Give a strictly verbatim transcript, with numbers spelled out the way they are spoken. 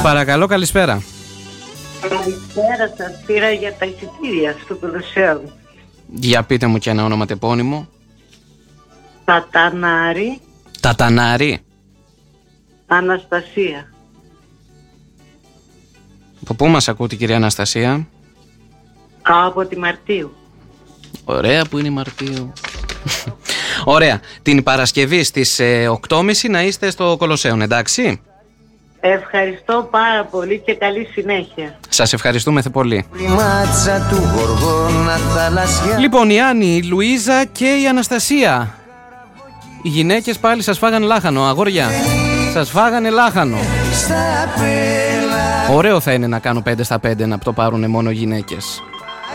Παρακαλώ, καλησπέρα. Καλησπέρα, σας πήρα για τα εισιτήρια στο Κολοσσέο. Για πείτε μου και ένα όνομα τεπώνυμο. Τατανάρη. Τατανάρη. Αναστασία. Από πού μας ακούτε, κυρία Αναστασία? Από τη Μαρτίου. Ωραία που είναι η Μαρτίου. Ωραία. Την Παρασκευή στις ε, οκτώ και μισή να είστε στο Κολοσσέο, εντάξει? Ευχαριστώ πάρα πολύ και καλή συνέχεια. Σας ευχαριστούμε πολύ. Λοιπόν, η Άννη, η Λουίζα και η Αναστασία. Οι γυναίκες πάλι σας φάγανε λάχανο, αγόρια. Σας φάγανε λάχανο. Ωραίο θα είναι να κάνω πέντε στα πέντε, να το πάρουν μόνο γυναίκες.